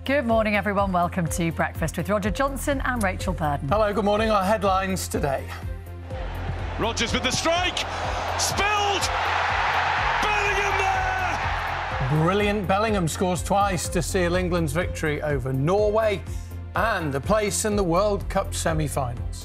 Good morning, everyone. Welcome to Breakfast with Roger Johnson and Rachel Burden. Hello, good morning. Our headlines today. Rodgers with the strike. Spilled. Bellingham there. Brilliant. Bellingham scores twice to seal England's victory over Norway and a place in the World Cup semi-finals.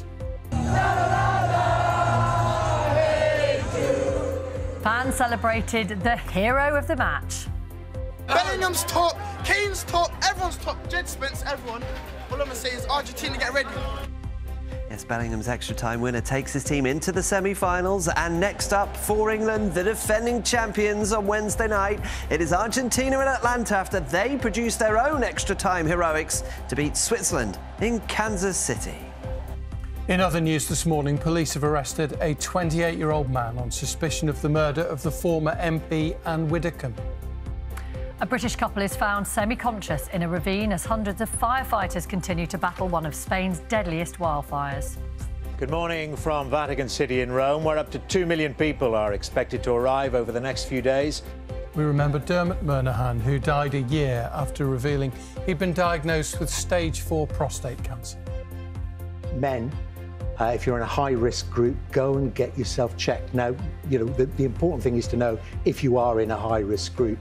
Fans celebrated the hero of the match. Bellingham's top, Kane's top, everyone's top, Jed Spence, everyone. All I'm going to say is Argentina, get ready. Yes, Bellingham's extra-time winner takes his team into the semi-finals. And next up for England, the defending champions on Wednesday night. It is Argentina in Atlanta after they produced their own extra-time heroics to beat Switzerland in Kansas City. In other news this morning, police have arrested a 28-year-old man on suspicion of the murder of the former MP Anne Widdecombe. A British couple is found semi-conscious in a ravine as hundreds of firefighters continue to battle one of Spain's deadliest wildfires. Good morning from Vatican City in Rome, where up to 2 million people are expected to arrive over the next few days. We remember Dermot Murnahan, who died a year after revealing he'd been diagnosed with stage 4 prostate cancer. Men, if you're in a high-risk group, go and get yourself checked. Now, you know, the important thing is to know if you are in a high-risk group.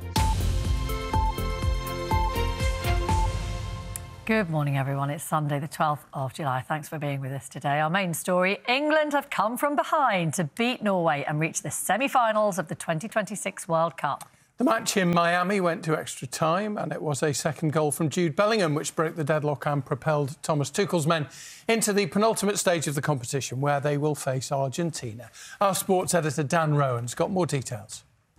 Good morning, everyone. It's Sunday, the 12th of July. Thanks for being with us today. Our main story, England have come from behind to beat Norway and reach the semi-finals of the 2026 World Cup. The match in Miami went to extra time, and it was a second goal from Jude Bellingham which broke the deadlock and propelled Thomas Tuchel's men into the penultimate stage of the competition, where they will face Argentina. Our sports editor Dan Rowan's got more details.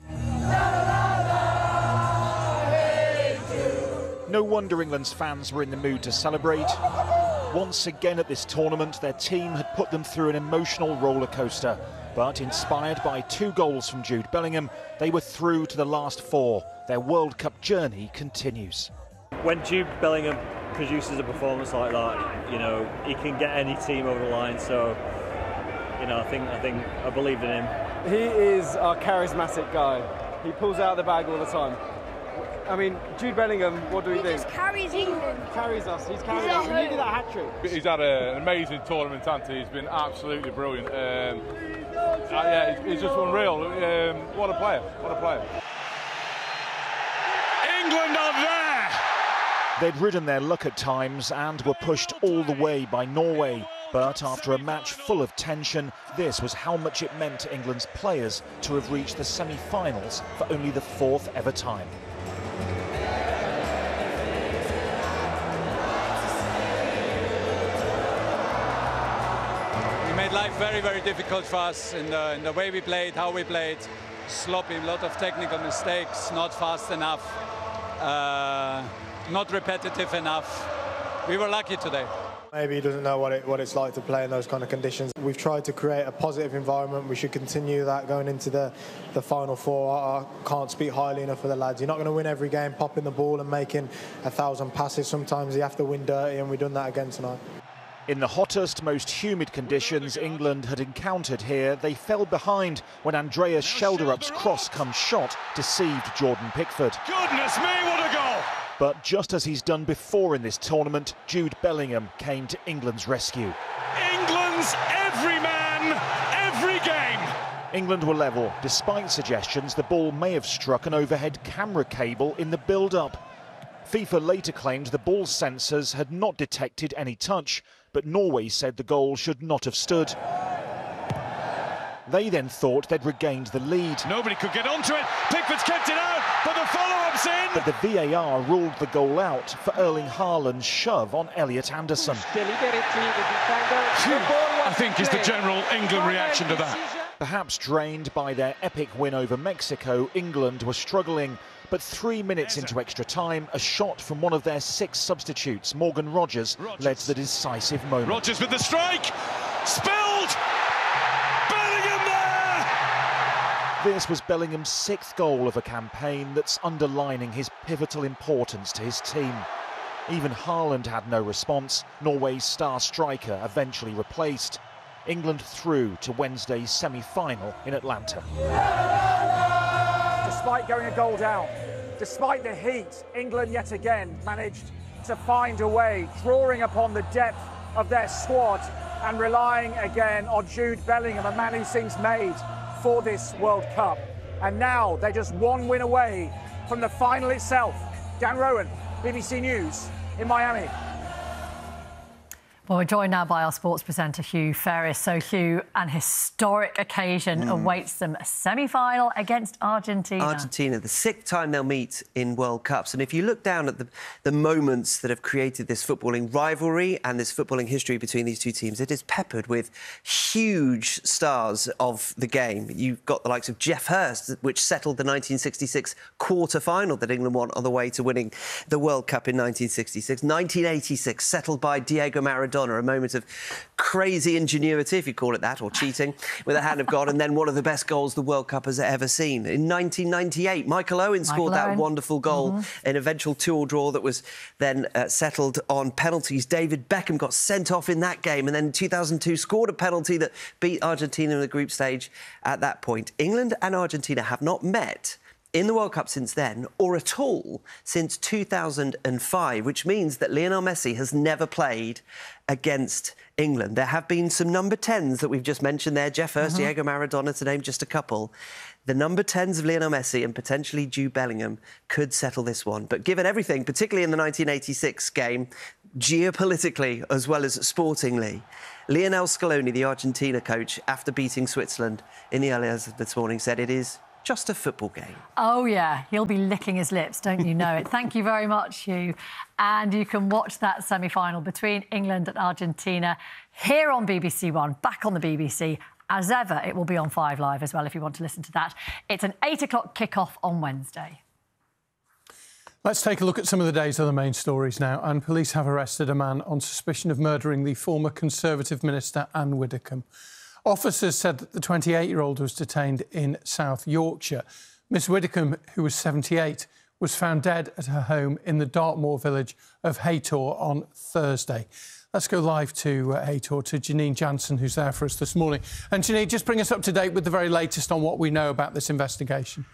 No wonder England's fans were in the mood to celebrate. Once again at this tournament, their team had put them through an emotional roller coaster. But inspired by 2 goals from Jude Bellingham, they were through to the last 4. Their World Cup journey continues. When Jude Bellingham produces a performance like that, you know, he can get any team over the line. So, you know, I believed in him. He is a charismatic guy. He pulls out of the bag all the time. I mean, Jude Bellingham, what do we think? He just carries England. Carries us. He's carried us. We needed that hat-trick. He's had an amazing tournament, hasn't he? He's been absolutely brilliant. Yeah, he's just unreal. What a player. What a player. England are there! They'd ridden their luck at times and were pushed all the way by Norway. But after a match full of tension, this was how much it meant to England's players to have reached the semi-finals for only the 4th ever time. Made life very, very difficult for us in the way we played, how we played. Sloppy, a lot of technical mistakes, not fast enough, not repetitive enough. We were lucky today. Maybe he doesn't know what it's like to play in those kind of conditions. We've tried to create a positive environment. We should continue that going into the Final 4. I can't speak highly enough for the lads. You're not going to win every game popping the ball and making 1,000 passes. Sometimes you have to win dirty, and we've done that again tonight. In the hottest, most humid conditions England had encountered here, they fell behind when Andreas Schelderup's cross-come shot deceived Jordan Pickford. Goodness me, what a goal! But just as he's done before in this tournament, Jude Bellingham came to England's rescue. England's every man, every game! England were level, despite suggestions the ball may have struck an overhead camera cable in the build-up. FIFA later claimed the ball's sensors had not detected any touch, but Norway said the goal should not have stood. They then thought they'd regained the lead. Nobody could get onto it. Pickford's kept it out, but the follow-up's in. But the VAR ruled the goal out for Erling Haaland's shove on Elliot Anderson. I think is the general England reaction to that. Perhaps drained by their epic win over Mexico, England were struggling. But 3 minutes into extra time, a shot from one of their 6 substitutes, Morgan Rogers, led to the decisive moment. Rogers with the strike! Spilled! Bellingham there! This was Bellingham's 6th goal of a campaign that's underlining his pivotal importance to his team. Even Haaland had no response. Norway's star striker eventually replaced. England through to Wednesday's semi-final in Atlanta. Despite going a goal down, despite the heat, England yet again managed to find a way, drawing upon the depth of their squad and relying again on Jude Bellingham, a man who seems made for this World Cup. And now they're just one win away from the final itself. Dan Rowan, BBC News in Miami. Well, we're joined now by our sports presenter, Hugh Ferris. So, Hugh, an historic occasion awaits them, a semi-final against Argentina. Argentina, the 6th time they'll meet in World Cups. And if you look down at the moments that have created this footballing rivalry and this footballing history between these two teams, it is peppered with huge stars of the game. You've got the likes of Geoff Hurst, which settled the 1966 quarter-final that England won on the way to winning the World Cup in 1966. 1986, settled by Diego Maradona. A moment of crazy ingenuity, if you call it that, or cheating, with a hand of God, and then one of the best goals the World Cup has ever seen. In 1998, Michael Owen scored that wonderful goal, an eventual 2-2 draw that was then settled on penalties. David Beckham got sent off in that game, and then in 2002 scored a penalty that beat Argentina in the group stage at that point. England and Argentina have not met in the World Cup since then, or at all since 2005, which means that Lionel Messi has never played against England. There have been some number 10s that we've just mentioned there, Geoff Hurst, Diego Maradona, to name just a couple. The number 10s of Lionel Messi and potentially Jude Bellingham could settle this one. But given everything, particularly in the 1986 game, geopolitically as well as sportingly, Lionel Scaloni, the Argentina coach, after beating Switzerland in the early hours of this morning, said it is just a football game. Oh, yeah. He'll be licking his lips, don't you know it? Thank you very much, Hugh. And you can watch that semi-final between England and Argentina here on BBC One, back on the BBC. As ever, it will be on 5 Live as well if you want to listen to that. It's an 8 o'clock kick-off on Wednesday. Let's take a look at some of the day's other main stories now. And police have arrested a man on suspicion of murdering the former Conservative minister, Anne Widdecombe. Officers said that the 28-year-old was detained in South Yorkshire. Miss Widdecombe, who was 78, was found dead at her home in the Dartmoor village of Haytor on Thursday. Let's go live to Haytor, to Janine Jansen, who's there for us this morning. And Janine, just bring us up to date with the very latest on what we know about this investigation.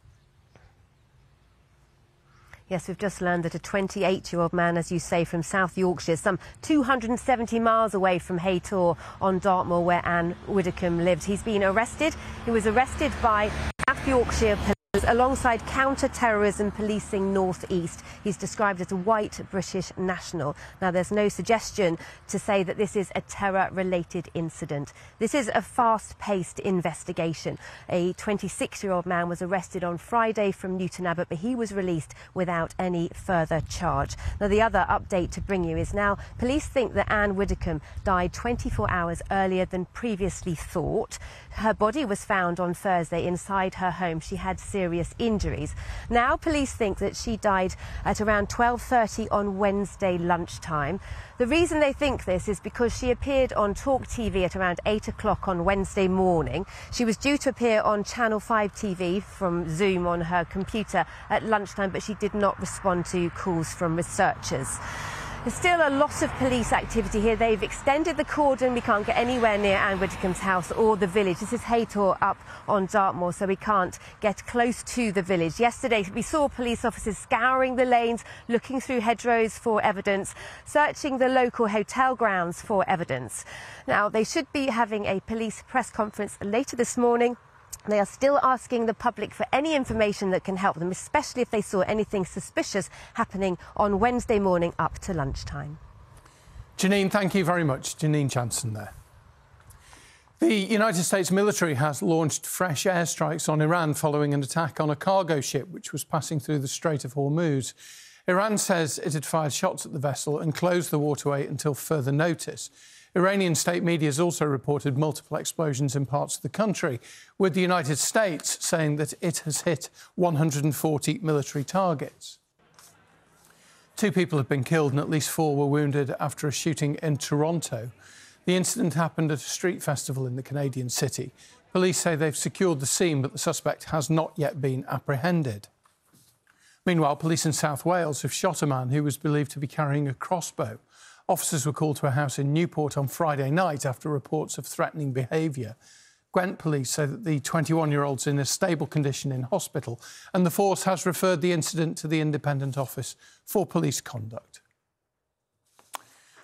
Yes, we've just learned that a 28-year-old man, as you say, from South Yorkshire, some 270 miles away from Haytor on Dartmoor, where Anne Widdecombe lived. He's been arrested. He was arrested by South Yorkshire police alongside counter-terrorism policing North East. He's described as a white British national. Now, there's no suggestion to say that this is a terror-related incident. This is a fast-paced investigation. A 26-year-old man was arrested on Friday from Newton Abbot, but he was released without any further charge. Now, the other update to bring you is now police think that Anne Widdecombe died 24 hours earlier than previously thought. Her body was found on Thursday inside her home. She had serious injuries. Now police think that she died at around 12:30 on Wednesday lunchtime. The reason they think this is because she appeared on Talk TV at around 8 o'clock on Wednesday morning. She was due to appear on Channel 5 TV from Zoom on her computer at lunchtime, but she did not respond to calls from researchers. There's still a lot of police activity here. They've extended the cordon. We can't get anywhere near Anne Widdecombe's house or the village. This is Haytor up on Dartmoor, so we can't get close to the village. Yesterday, we saw police officers scouring the lanes, looking through hedgerows for evidence, searching the local hotel grounds for evidence. Now, they should be having a police press conference later this morning. They are still asking the public for any information that can help them, especially if they saw anything suspicious happening on Wednesday morning up to lunchtime. Janine, thank you very much. Janine Jansen there. The United States military has launched fresh airstrikes on Iran following an attack on a cargo ship which was passing through the Strait of Hormuz. Iran says it had fired shots at the vessel and closed the waterway until further notice. Iranian state media has also reported multiple explosions in parts of the country, with the United States saying that it has hit 140 military targets. 2 people have been killed and at least 4 were wounded after a shooting in Toronto. The incident happened at a street festival in the Canadian city. Police say they've secured the scene, but the suspect has not yet been apprehended. Meanwhile, police in South Wales have shot a man who was believed to be carrying a crossbow. Officers were called to a house in Newport on Friday night after reports of threatening behaviour. Gwent police say that the 21-year-old's in a stable condition in hospital, and the force has referred the incident to the Independent Office for Police Conduct.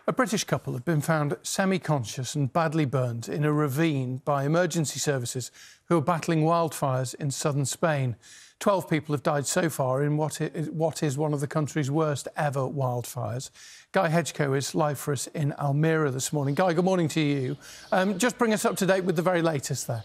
A British couple have been found semi-conscious and badly burned in a ravine by emergency services who are battling wildfires in southern Spain. 12 people have died so far in what is one of the country's worst ever wildfires. Guy Hedgecoe is live for us in Almeria this morning. Guy, good morning to you. Just bring us up to date with the very latest there.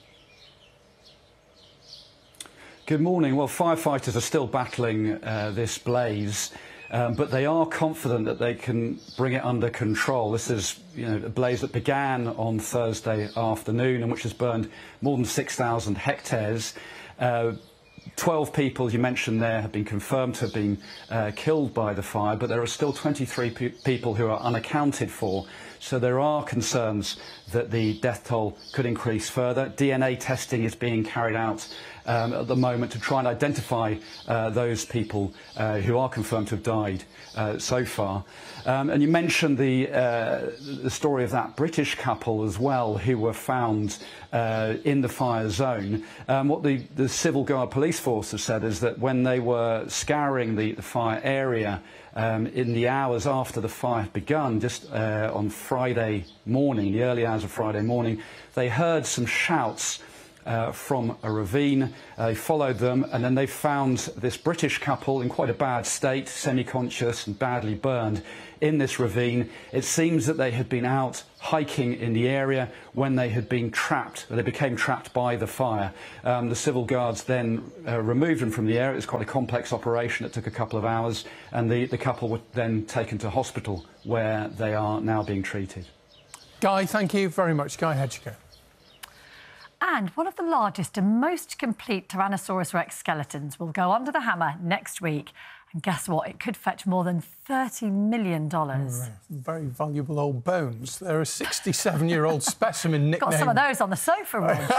Good morning. Well, firefighters are still battling this blaze. But they are confident that they can bring it under control. This is, a blaze that began on Thursday afternoon and which has burned more than 6,000 hectares. 12 people, you mentioned there, have been confirmed to have been killed by the fire, but there are still 23 people who are unaccounted for. So there are concerns that the death toll could increase further. DNA testing is being carried out at the moment to try and identify those people who are confirmed to have died so far. And you mentioned the story of that British couple as well, who were found in the fire zone. What the Civil Guard police force has said is that when they were scouring the fire area in the hours after the fire had begun, just on Friday morning, the early hours of Friday morning, they heard some shouts from a ravine. They followed them and then they found this British couple in quite a bad state, semi-conscious and badly burned in this ravine. It seems that they had been out hiking in the area when they had been trapped. They became trapped by the fire. The Civil Guards then removed them from the area. It was quite a complex operation. It took a couple of hours and the couple were then taken to hospital where they are now being treated. Guy, thank you very much. Guy Hedgecoe. And one of the largest and most complete Tyrannosaurus Rex skeletons will go under the hammer next week. And guess what? It could fetch more than $30 million. Right. Very valuable old bones. They're a 67-year-old specimen nicknamed... Got some of those on the sofa,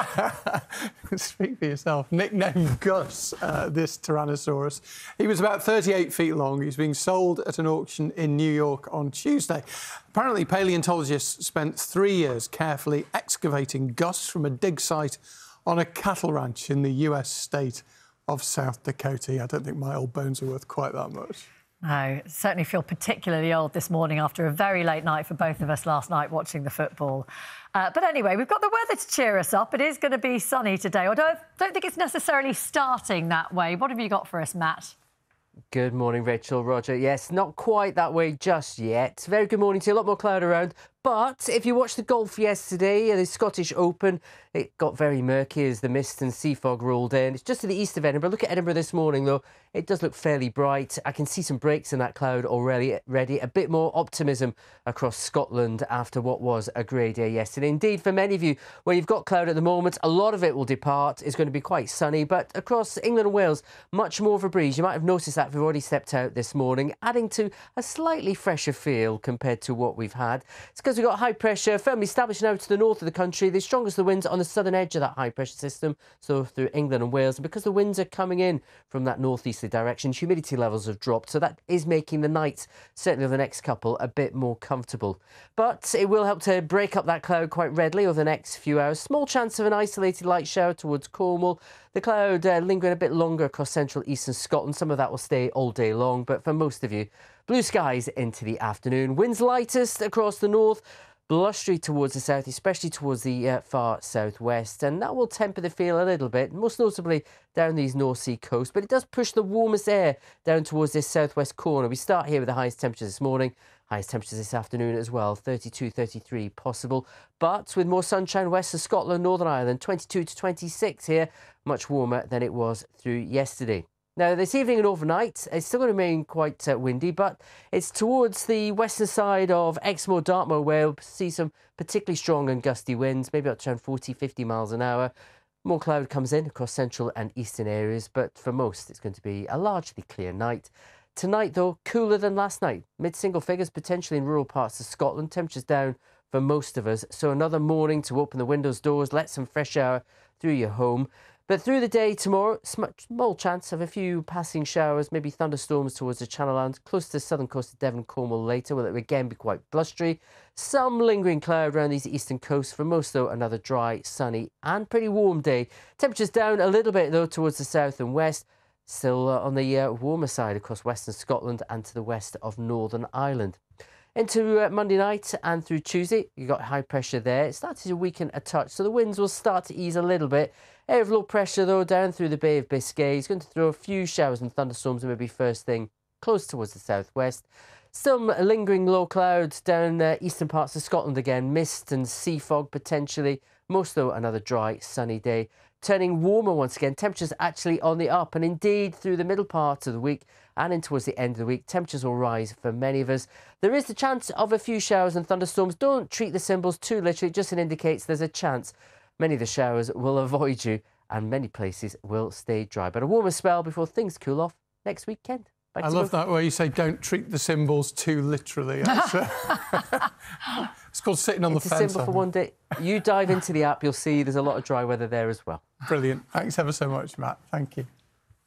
Rog. Speak for yourself. Nicknamed Gus, this Tyrannosaurus. He was about 38 feet long. He's being sold at an auction in New York on Tuesday. Apparently, paleontologists spent 3 years carefully excavating Gus from a dig site on a cattle ranch in the US state of South Dakota. I don't think my old bones are worth quite that much. No, certainly feel particularly old this morning after a very late night for both of us last night watching the football. But anyway, we've got the weather to cheer us up. It is going to be sunny today, although I don't think it's necessarily starting that way. What have you got for us, Matt? Good morning, Rachel, Roger. Yes, not quite that way just yet. Very good morning to you. A lot more cloud around. But if you watched the golf yesterday, the Scottish Open, it got very murky as the mist and sea fog rolled in. It's just to the east of Edinburgh. Look at Edinburgh this morning, though. It does look fairly bright. I can see some breaks in that cloud already. A bit more optimism across Scotland after what was a grey day yesterday. Indeed, for many of you, where you've got cloud at the moment, a lot of it will depart. It's going to be quite sunny. But across England and Wales, much more of a breeze. You might have noticed that if you've already stepped out this morning, adding to a slightly fresher feel compared to what we've had. It's because we've got high pressure firmly established now to the north of the country. The strongest of the winds on the southern edge of that high pressure system, so through England and Wales. And because the winds are coming in from that northeasterly direction, humidity levels have dropped, so that is making the night, certainly over the next couple, a bit more comfortable. But it will help to break up that cloud quite readily over the next few hours. Small chance of an isolated light shower towards Cornwall. The cloud lingering a bit longer across central eastern Scotland. Some of that will stay all day long, but for most of you, blue skies into the afternoon. Winds lightest across the north, blustery towards the south, especially towards the far southwest, and that will temper the feel a little bit, most notably down these North Sea coasts, but it does push the warmest air down towards this southwest corner. We start here with the highest temperatures this morning, highest temperatures this afternoon as well, 32, 33 possible, but with more sunshine west of Scotland, Northern Ireland, 22 to 26 here, much warmer than it was through yesterday. Now, this evening and overnight, it's still going to remain quite windy, but it's towards the western side of Exmoor, Dartmoor, where we'll see some particularly strong and gusty winds, maybe up to around 40, 50 miles an hour. More cloud comes in across central and eastern areas, but for most, it's going to be a largely clear night. Tonight, though, cooler than last night. Mid-single figures, potentially in rural parts of Scotland. Temperatures down for most of us. So another morning to open the windows, doors, let some fresh air through your home. But through the day tomorrow, small chance of a few passing showers, maybe thunderstorms towards the Channel Islands, close to the southern coast of Devon, Cornwall later, will it again be quite blustery. Some lingering cloud around these eastern coasts. For most, though, another dry, sunny and pretty warm day. Temperatures down a little bit, though, towards the south and west. Still on the warmer side across western Scotland and to the west of Northern Ireland. Into Monday night and through Tuesday, you got high pressure there. It started to weaken a touch, so the winds will start to ease a little bit. Area of low pressure, though, down through the Bay of Biscay. It's going to throw a few showers and thunderstorms, maybe first thing close towards the southwest. Some lingering low clouds down eastern parts of Scotland again. Mist and sea fog potentially. Most, though, another dry, sunny day. Turning warmer once again. Temperatures actually on the up. And indeed, through the middle part of the week and in towards the end of the week, temperatures will rise for many of us. There is the chance of a few showers and thunderstorms. Don't treat the symbols too literally. It just indicates there's a chance. Many of the showers will avoid you and many places will stay dry. But a warmer spell before things cool off next weekend. I love that way you say don't treat the symbols too literally. It's called sitting on the fence. It's a symbol for one day. You dive into the app, you'll see there's a lot of dry weather there as well. Brilliant. Thanks ever so much, Matt. Thank you.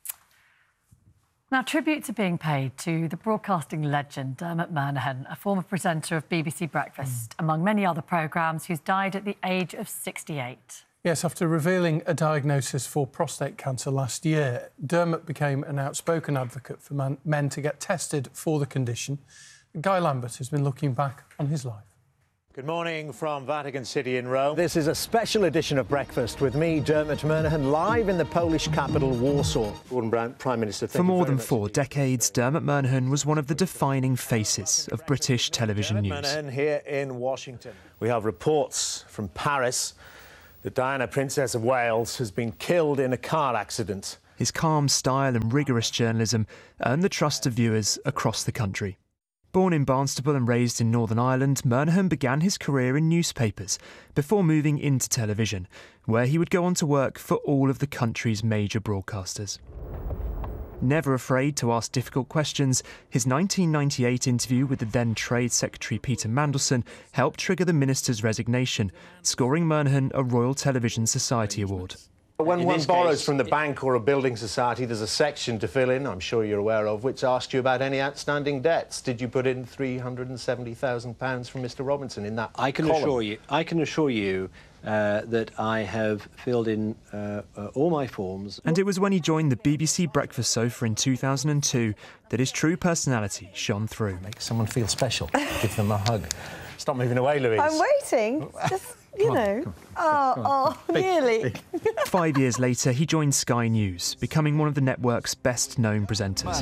Now, tributes are being paid to the broadcasting legend Dermot Murnaghan, a former presenter of BBC Breakfast, among many other programmes, who's died at the age of 68. Yes, after revealing a diagnosis for prostate cancer last year, Dermot became an outspoken advocate for men to get tested for the condition. Guy Lambert has been looking back on his life. Good morning from Vatican City in Rome. This is a special edition of Breakfast with me, Dermot Murnaghan, live in the Polish capital, Warsaw. Gordon Brown, Prime Minister, for more than 4 decades, Dermot Murnaghan was one of the defining faces of British television news. Murnaghan here in Washington. We have reports from Paris that Diana, Princess of Wales, has been killed in a car accident. His calm style and rigorous journalism earned the trust of viewers across the country. Born in Barnstaple and raised in Northern Ireland, Murnaghan began his career in newspapers before moving into television, where he would go on to work for all of the country's major broadcasters. Never afraid to ask difficult questions, his 1998 interview with the then Trade Secretary Peter Mandelson helped trigger the minister's resignation, scoring Murnaghan a Royal Television Society Award. When one borrows from the bank or a building society, there's a section to fill in, I'm sure you're aware of, which asks you about any outstanding debts. Did you put in £370,000 from Mr Robinson in that I can assure you that I have filled in all my forms. And it was when he joined the BBC Breakfast sofa in 2002 that his true personality shone through. Make someone feel special. Give them a hug. Stop moving away, Louise. I'm waiting. Just, you know. Nearly. 5 years later, he joined Sky News, becoming one of the network's best-known presenters.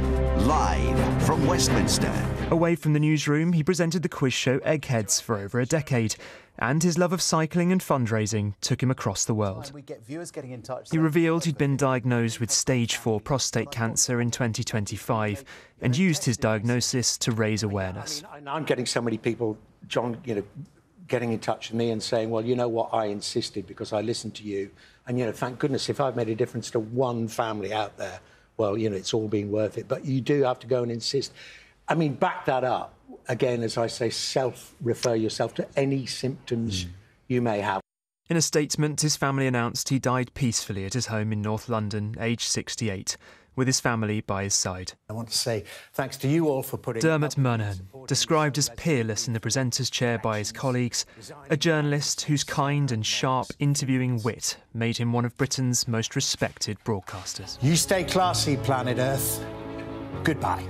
Live from Westminster. Away from the newsroom, he presented the quiz show Eggheads for over a decade, and his love of cycling and fundraising took him across the world. He revealed he'd been diagnosed with stage 4 prostate cancer in 2025 and used his diagnosis to raise awareness. I'm getting so many people, John, getting in touch with me and saying, well, you know what, I insisted because I listened to you. And, thank goodness, if I've made a difference to one family out there, well, it's all been worth it. But you do have to go and insist. I mean, back that up. Again, as I say, refer yourself to any symptoms you may have. In a statement, his family announced he died peacefully at his home in North London, aged 68, with his family by his side. I want to say thanks to you all for putting... Dermot Murnaghan, described as peerless in the presenter's chair by his colleagues, a journalist whose kind and sharp interviewing wit made him one of Britain's most respected broadcasters. You stay classy, planet Earth. Goodbye.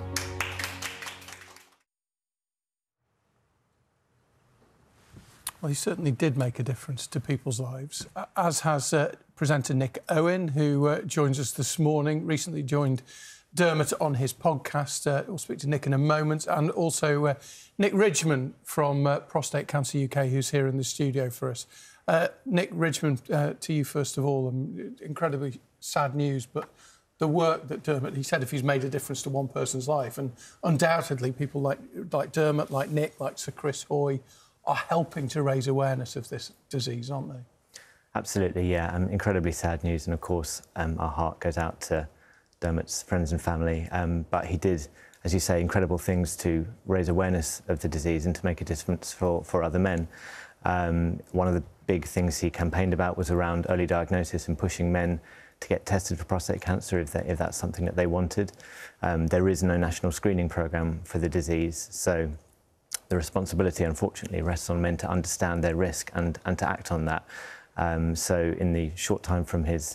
Well, he certainly did make a difference to people's lives, as has presenter Nick Owen, who joins us this morning, recently joined Dermot on his podcast. We'll speak to Nick in a moment, and also Nick Ridgman from Prostate Cancer UK, who's here in the studio for us. Nick Ridgman, to you first of all, incredibly sad news, but the work that Dermot, he said if he's made a difference to one person's life, and undoubtedly people like Dermot, like Nick, like Sir Chris Hoy, are helping to raise awareness of this disease, aren't they? Absolutely, yeah. Incredibly sad news, and of course our heart goes out to Dermot's friends and family. But he did, as you say, incredible things to raise awareness of the disease and to make a difference for other men. One of the big things he campaigned about was around early diagnosis and pushing men to get tested for prostate cancer if that's something that they wanted. There is no national screening programme for the disease, so the responsibility, unfortunately, rests on men to understand their risk and to act on that. So in the short time from his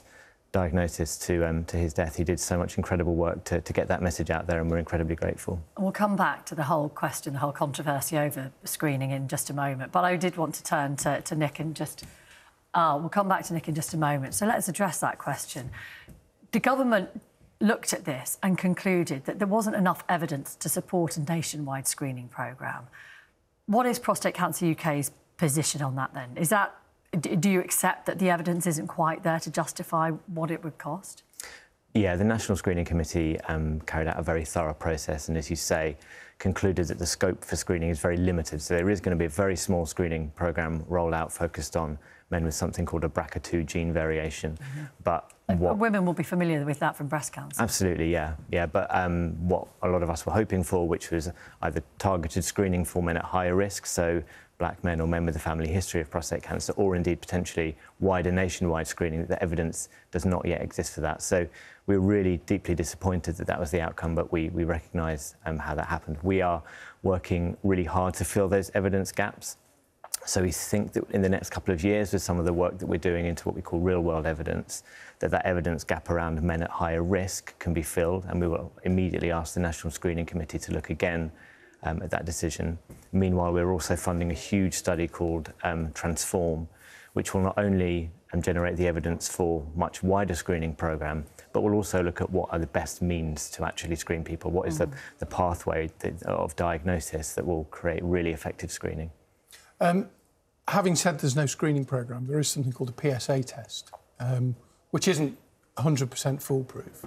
diagnosis to his death. He did so much incredible work to get that message out there, and we're incredibly grateful. And we'll come back to the whole question, the whole controversy over screening in just a moment. But I did want to turn to Nick and just... we'll come back to Nick in just a moment. So let's address that question. The government looked at this and concluded that there wasn't enough evidence to support a nationwide screening programme. What is Prostate Cancer UK's position on that then? Is that... Do you accept that the evidence isn't quite there to justify what it would cost? Yeah, the National Screening Committee carried out a very thorough process and, as you say, concluded that the scope for screening is very limited. So there is going to be a very small screening programme rolled out focused on men with something called a BRCA2 gene variation. But women will be familiar with that from breast cancer. Absolutely, yeah. But what a lot of us were hoping for, which was either targeted screening for men at higher risk, so black men or men with a family history of prostate cancer, or indeed potentially wider nationwide screening, the evidence does not yet exist for that. So we're really deeply disappointed that that was the outcome, but we recognise how that happened. We are working really hard to fill those evidence gaps. So we think that in the next couple of years, with some of the work that we're doing into what we call real-world evidence, that evidence gap around men at higher risk can be filled, and we will immediately ask the National Screening Committee to look again at that decision. Meanwhile, we're also funding a huge study called Transform, which will not only generate the evidence for much wider screening programme, but will also look at what are the best means to actually screen people. What is the pathway of diagnosis that will create really effective screening? Having said there's no screening programme, there is something called a PSA test, which isn't 100% foolproof.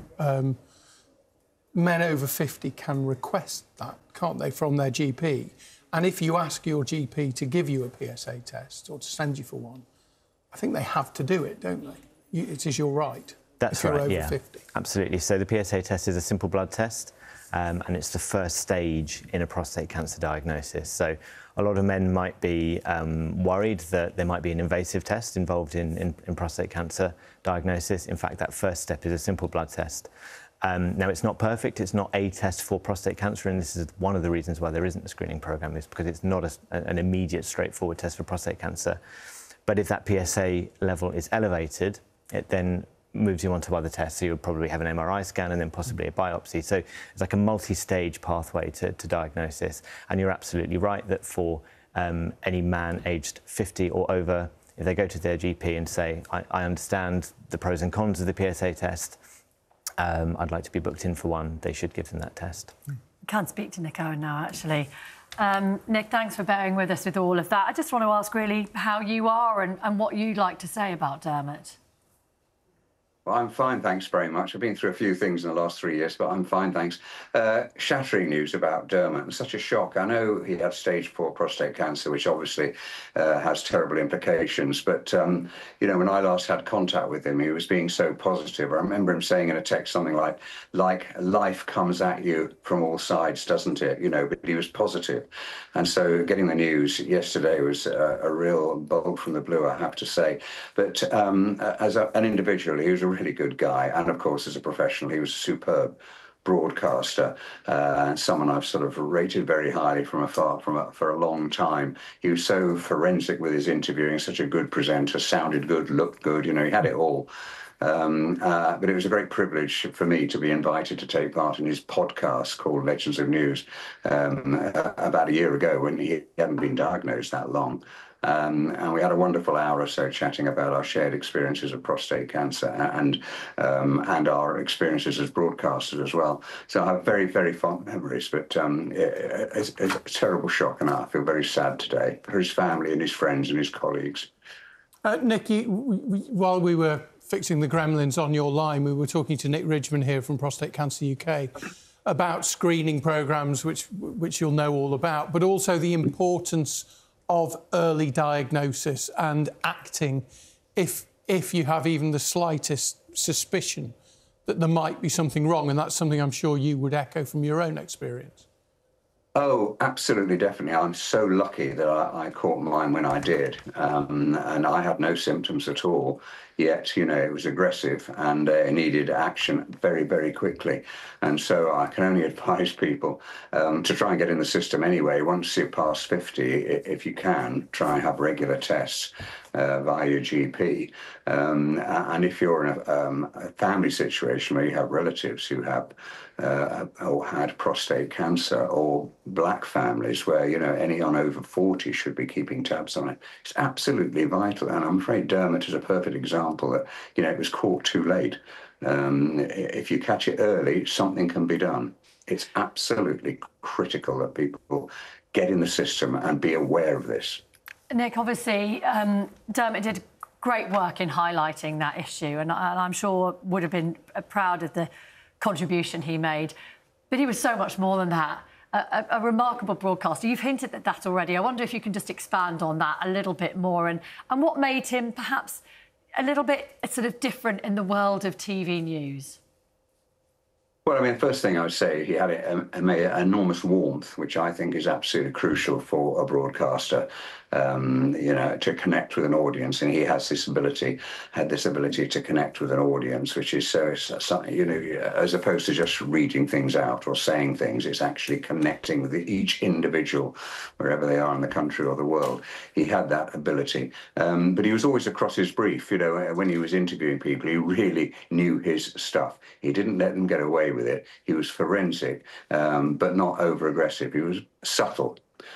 Men over 50 can request that, can't they, from their GP? And if you ask your GP to give you a PSA test or to send you for one, I think they have to do it, don't they? It is your right. That's if you're right, over yeah. 50. Absolutely. So the PSA test is a simple blood test, and it's the first stage in a prostate cancer diagnosis. So a lot of men might be worried that there might be an invasive test involved in prostate cancer diagnosis. In fact, that first step is a simple blood test. Now, it's not perfect. It's not a test for prostate cancer, and this is one of the reasons why there isn't a screening programme, is because it's not an immediate, straightforward test for prostate cancer. But if that PSA level is elevated, it then moves you on to other tests. So you'll probably have an MRI scan and then possibly a biopsy. So it's like a multi-stage pathway to diagnosis. And you're absolutely right that for any man aged 50 or over, if they go to their GP and say, I understand the pros and cons of the PSA test, I'd like to be booked in for one, they should give them that test. Can't speak to Nick Owen now, actually. Nick, thanks for bearing with us with all of that. I just want to ask really how you are and what you'd like to say about Dermot. Well, I'm fine, thanks very much. I've been through a few things in the last 3 years, but I'm fine, thanks. Shattering news about Dermot. Such a shock. I know he had stage 4 prostate cancer, which obviously has terrible implications. But, you know, when I last had contact with him, he was being so positive. I remember him saying in a text something like life comes at you from all sides, doesn't it? You know, but he was positive. And so getting the news yesterday was a real bolt from the blue, I have to say. But as an individual, he was a really good guy, and of course as a professional he was a superb broadcaster, someone I've sort of rated very highly from afar for a long time. He was so forensic with his interviewing, such a good presenter, sounded good, looked good, you know, he had it all. But it was a great privilege for me to be invited to take part in his podcast called Legends of News about a year ago, when he hadn't been diagnosed that long. And we had a wonderful hour or so chatting about our shared experiences of prostate cancer and our experiences as broadcasters as well. So I have very, very fond memories, but it's a terrible shock, and I feel very sad today for his family and his friends and his colleagues. Nick, while we were fixing the gremlins on your line, we were talking to Nick Ridgman here from Prostate Cancer UK about screening programmes, which you'll know all about, but also the importance of early diagnosis and acting if you have even the slightest suspicion that there might be something wrong, and that's something I'm sure you would echo from your own experience. Oh, absolutely, definitely. I'm so lucky that I caught mine when I did. And I had no symptoms at all. Yet, you know, it was aggressive and it needed action very, very quickly. And so I can only advise people to try and get in the system anyway. Once you're past 50, if you can, try and have regular tests via your GP. And if you're in a family situation where you have relatives who have or had prostate cancer, or black families where, you know, anyone over 40 should be keeping tabs on it. It's absolutely vital. And I'm afraid Dermot is a perfect example that, you know, it was caught too late. If you catch it early, something can be done. It's absolutely critical that people get in the system and be aware of this. Nick, obviously, Dermot did great work in highlighting that issue, and I'm sure would have been proud of the contribution he made. But he was so much more than that. A remarkable broadcaster. You've hinted at that already. I wonder if you can just expand on that a little bit more, and what made him perhaps a little bit sort of different in the world of TV news. Well, I mean, first thing I would say, he had an enormous warmth, which I think is absolutely crucial for a broadcaster, you know, to connect with an audience. And he has this ability, to connect with an audience, which is so, you know, as opposed to just reading things out or saying things, it's actually connecting with each individual, wherever they are in the country or the world. He had that ability. But he was always across his brief, you know, when he was interviewing people, he really knew his stuff. He didn't let them get away with it. He was forensic, but not over-aggressive. He was subtle.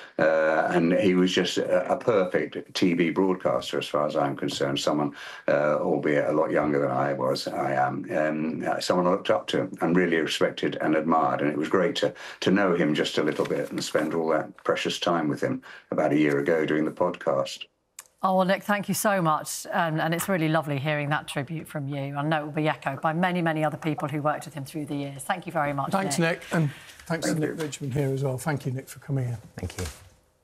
And he was just a perfect TV broadcaster, as far as I'm concerned. Someone, albeit a lot younger than I am, someone I looked up to and really respected and admired. And it was great to know him just a little bit and spend all that precious time with him about a year ago doing the podcast. Oh, well, Nick, thank you so much. And it's really lovely hearing that tribute from you. I know it will be echoed by many, many other people who worked with him through the years. Thank you very much, Thanks, Nick. And thanks to Nick Richmond here as well. Thank you, Nick, for coming in. Thank you.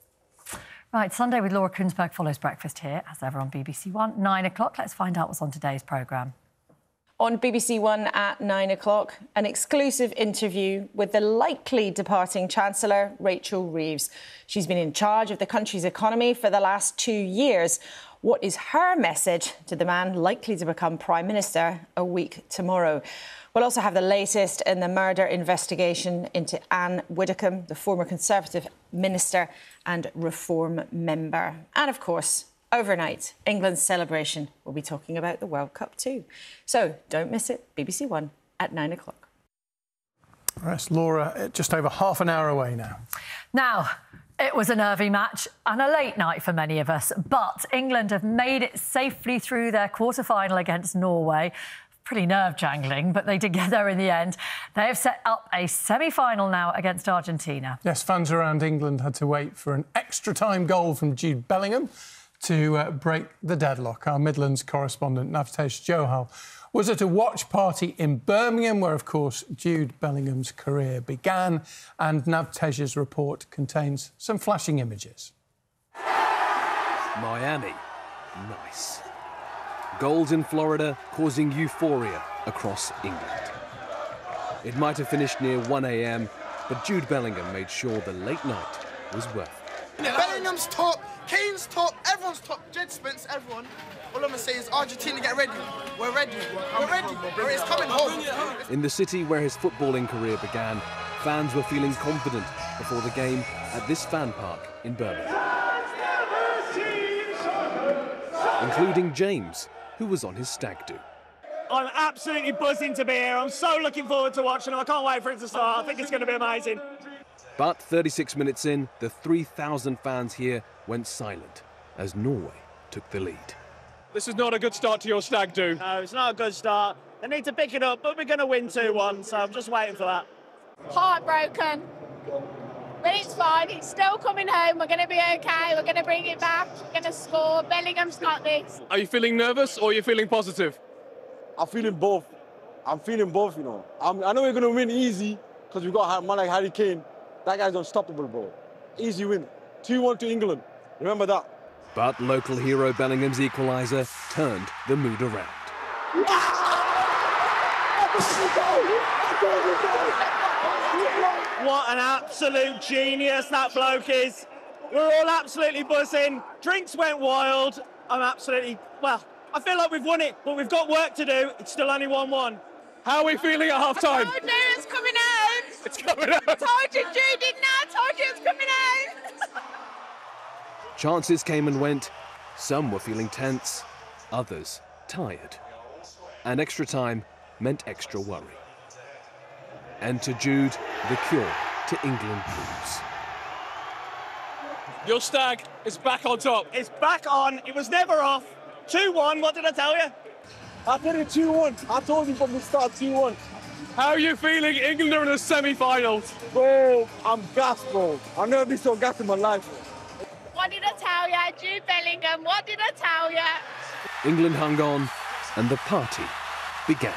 Right, Sunday with Laura Kuenssberg follows breakfast here, as ever, on BBC One, 9 o'clock. Let's find out what's on today's programme. On BBC One at 9 o'clock, an exclusive interview with the likely departing Chancellor, Rachel Reeves. She's been in charge of the country's economy for the last 2 years. What is her message to the man likely to become Prime Minister a week tomorrow? We'll also have the latest in the murder investigation into Anne Widdecombe, the former Conservative minister and Reform member. And, of course, overnight, England's celebration. We'll be talking about the World Cup too. So don't miss it. BBC One at 9 o'clock. Yes, Laura, just over half an hour away now. Now, it was a nervy match and a late night for many of us, but England have made it safely through their quarter-final against Norway. Pretty nerve-jangling, but they did get there in the end. They have set up a semi-final now against Argentina. Yes, fans around England had to wait for an extra-time goal from Jude Bellingham to break the deadlock. Our Midlands correspondent, Navtesh Johal, was at a watch party in Birmingham where, of course, Jude Bellingham's career began, and Navtesh's report contains some flashing images. Miami. Nice. Goals in Florida causing euphoria across England. It might have finished near 1 a.m, but Jude Bellingham made sure the late night was worth it. Bellingham's top, Kane's top, everyone's top, Jed Spence, everyone. All I'm going to say is Argentina, get ready. We're ready. We're ready. It's coming home. In the city where his footballing career began, fans were feeling confident before the game at this fan park in Birmingham. Including James, who was on his stag do. I'm absolutely buzzing to be here. I'm so looking forward to watching it. I can't wait for it to start. I think it's going to be amazing. But 36 minutes in, the 3,000 fans here went silent as Norway took the lead. This is not a good start to your stag do. No, it's not a good start. They need to pick it up, but we're going to win 2-1, so I'm just waiting for that. Heartbroken. But it's fine. It's still coming home. We're going to be OK. We're going to bring it back. We're going to score. Bellingham's got this. Are you feeling nervous or are you feeling positive? I'm feeling both. You know. I know we're going to win easy because we've got a man like Harry Kane. That guy's unstoppable, bro. Easy win. 2-1 to England. Remember that. But local hero Bellingham's equaliser turned the mood around. What an absolute genius that bloke is. We're all absolutely buzzing. Drinks went wild. I'm absolutely, well, I feel like we've won it, but we've got work to do. It's still only 1-1. How are we feeling at half-time? Oh no, it's coming out. It's coming out. Told you, Jude, didn't I? Told you it's coming out. Chances came and went. Some were feeling tense, others tired. And extra time meant extra worry. Enter Jude, the cure to England blues. Your Stag is back on top. It's back on. It was never off. 2-1, what did I tell you? I did it 2-1. I told you from the start 2-1. How are you feeling? England are in the semi-finals. Bro, I'm gassed, bro. I've never been so gassed in my life. What did I tell you? Jude Bellingham, what did I tell you? England hung on, and the party began.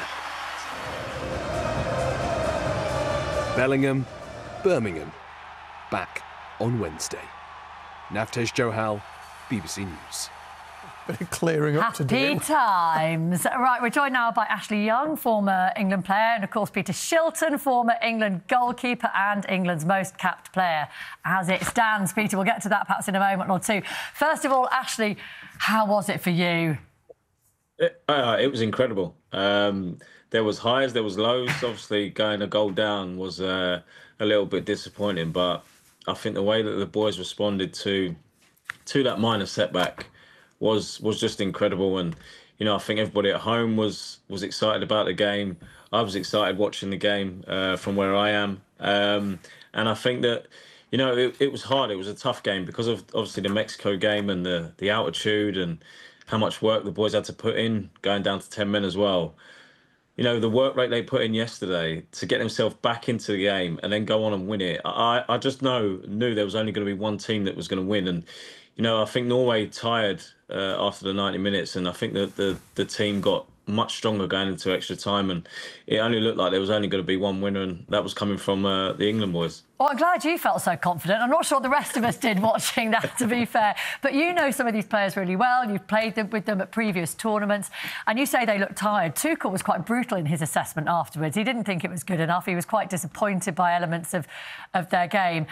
Bellingham, Birmingham, back on Wednesday. Navtesh Johal, BBC News. Bit of clearing up to do. Happy times. Right, we're joined now by Ashley Young, former England player, and of course Peter Shilton, former England goalkeeper and England's most capped player as it stands. Peter, we'll get to that perhaps in a moment or two. First of all, Ashley, how was it for you? It was incredible. There was highs, there was lows. Obviously, going a goal down was a little bit disappointing, but I think the way that the boys responded to that minor setback was just incredible. And you know, I think everybody at home was excited about the game. I was excited watching the game from where I am, and I think that, you know, it was hard. It was a tough game because of obviously the Mexico game and the altitude and how much work the boys had to put in, going down to 10 men as well. You know, the work rate they put in yesterday to get themselves back into the game and then go on and win it. I just knew there was only going to be one team that was going to win. And, you know, I think Norway tired after the 90 minutes, and I think that the team got much stronger going into extra time, and it only looked like there was only going to be one winner, and that was coming from the England boys. Well, I'm glad you felt so confident. I'm not sure the rest of us did watching that, to be fair. But you know some of these players really well. You've played with them at previous tournaments, and you say they look tired. Tuchel was quite brutal in his assessment afterwards. He didn't think it was good enough. He was quite disappointed by elements of their game.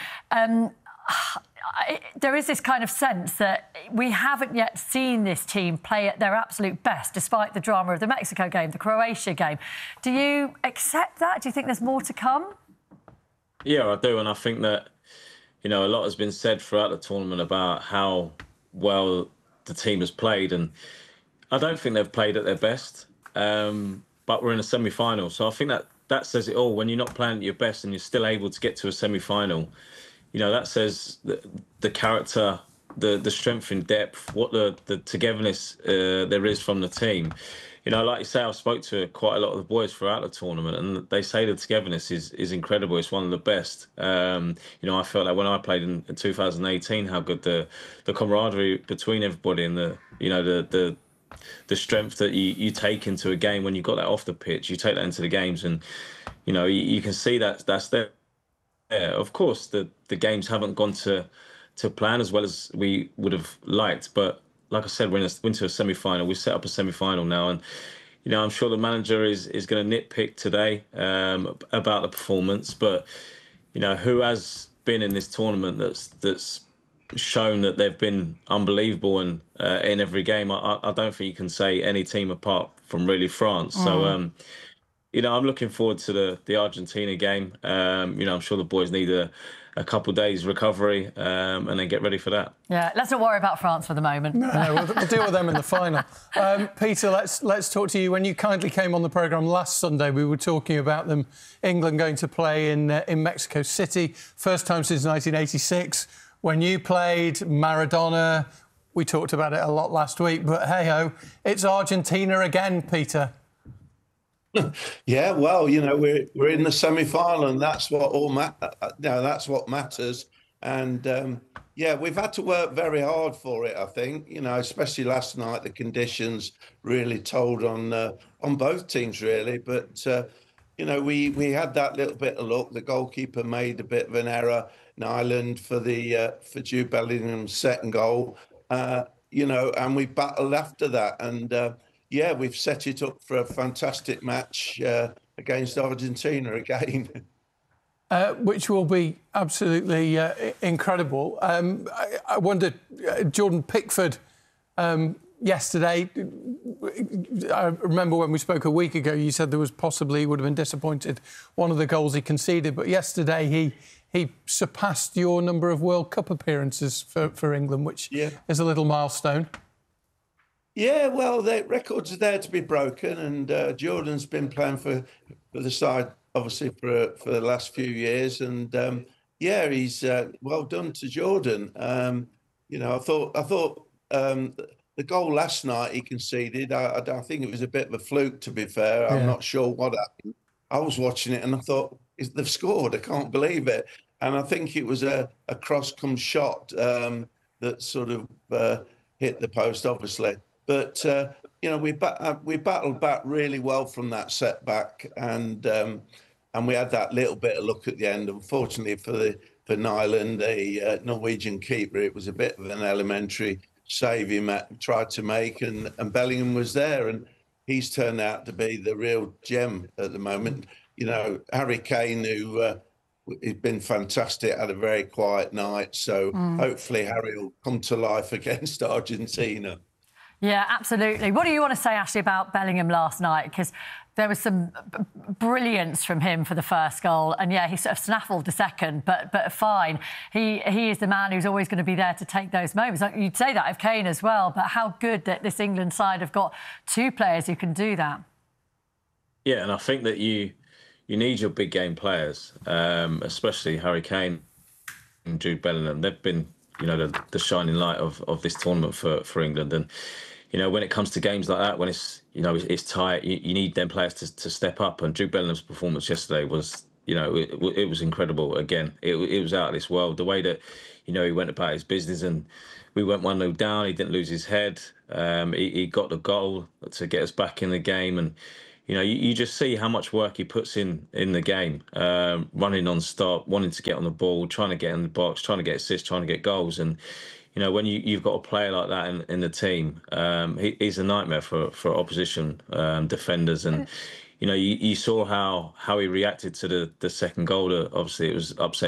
There is this kind of sense that we haven't yet seen this team play at their absolute best, despite the drama of the Mexico game, the Croatia game. Do you accept that? Do you think there's more to come? Yeah, I do. And I think that, you know, a lot has been said throughout the tournament about how well the team has played. And I don't think they've played at their best, but we're in a semi-final. So I think that says it all. When you're not playing at your best and you're still able to get to a semi-final, you know, that says the character, the strength in depth, what the togetherness there is from the team. You know, like you say, I've spoke to quite a lot of the boys throughout the tournament, and they say the togetherness is incredible. It's one of the best. You know, I felt like when I played in 2018, how good the camaraderie between everybody and the strength that you take into a game when you've got that off the pitch, you take that into the games, and you know you can see that's there. Yeah, of course, the games haven't gone to plan as well as we would have liked. But like I said, we're into a semi-final. We set up a semi-final now. And, you know, I'm sure the manager is going to nitpick today about the performance. But, you know, who has been in this tournament that's shown that they've been unbelievable and in every game? I don't think you can say any team apart from really France. So, you know, I'm looking forward to the Argentina game. You know, I'm sure the boys need a couple of days recovery and then get ready for that. Yeah, let's not worry about France for the moment. No, we'll deal with them in the final. Peter, let's talk to you. When you kindly came on the programme last Sunday, we were talking about England going to play in Mexico City, first time since 1986. When you played, Maradona, we talked about it a lot last week, but hey-ho, it's Argentina again, Peter. Yeah, well, you know, we're in the semi-final, and that's what that's what matters. And yeah, we've had to work very hard for it, I think. You know, especially last night, the conditions really told on both teams, really. But you know, we had that little bit of luck. The goalkeeper made a bit of an error in Ireland for Jude Bellingham's second goal. You know, and we battled after that, and yeah, we've set it up for a fantastic match against Argentina again. which will be absolutely incredible. I wonder, Jordan Pickford yesterday, I remember when we spoke a week ago, you said there was possibly, would have been disappointed, one of the goals he conceded, but yesterday he surpassed your number of World Cup appearances for England, which is a little milestone. Yeah, well, the records are there to be broken, and Jordan's been playing for the side, obviously, for the last few years, and yeah, he's well done to Jordan. You know, I thought the goal last night he conceded, I think it was a bit of a fluke, to be fair. I'm not sure what happened. I was watching it and I thought, they've scored, I can't believe it. And I think it was a cross-come shot that sort of hit the post, obviously. But, you know, we battled back really well from that setback, and we had that little bit of luck at the end. Unfortunately for Nyland, the Norwegian keeper, it was a bit of an elementary save he tried to make, and Bellingham was there, and he's turned out to be the real gem at the moment. You know, Harry Kane, who he's been fantastic, had a very quiet night, so hopefully Harry will come to life against Argentina. Yeah, absolutely. What do you want to say, Ashley, about Bellingham last night? Because there was some brilliance from him for the first goal, and yeah, he sort of snaffled the second, but fine. He is the man who's always going to be there to take those moments. Like, you'd say that of Kane as well, but how good that this England side have got two players who can do that. Yeah, and I think that you need your big game players, especially Harry Kane and Jude Bellingham. They've been, you know, the shining light of this tournament for England. And you know, when it comes to games like that, when it's, you know, it's tight, you need them players to step up. And Jude Bellingham's performance yesterday was, you know, it was incredible. Again, it was out of this world. The way that, you know, he went about his business, and we went 1-0 down. He didn't lose his head. He got the goal to get us back in the game. And you know, you just see how much work he puts in the game, running non-stop, wanting to get on the ball, trying to get in the box, trying to get assists, trying to get goals. And you know, when you've got a player like that in the team, he's a nightmare for opposition defenders. And you know, you saw how he reacted to the second goal. Obviously, it was upsetting.